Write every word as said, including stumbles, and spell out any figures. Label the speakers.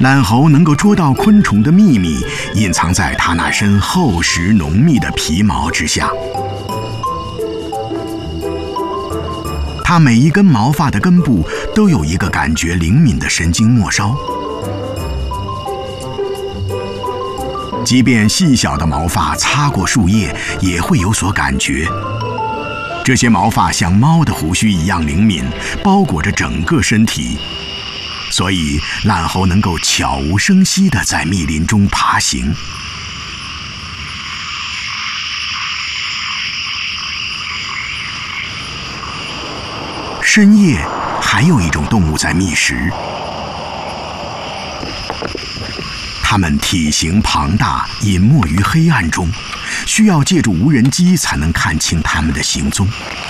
Speaker 1: 懒猴能够捉到昆虫的秘密，隐藏在它那身厚实浓密的皮毛之下。它每一根毛发的根部都有一个感觉灵敏的神经末梢，即便细小的毛发擦过树叶，也会有所感觉。这些毛发像猫的胡须一样灵敏，包裹着整个身体。所以，懒猴能够悄无声息地在密林中爬行。深夜，还有一种动物在觅食。它们体型庞大，隐没于黑暗中，需要借助无人机才能看清它们的行踪。